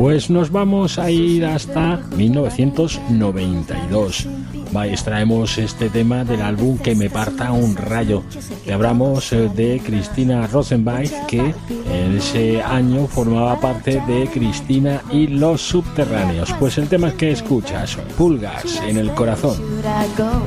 Pues nos vamos a ir hasta 1992. Extraemos este tema del álbum Que me parta un rayo. Te hablamos de Cristina Rosenbach, que en ese año formaba parte de Cristina y los Subterráneos. Pues el tema que escuchas, Pulgas en el corazón.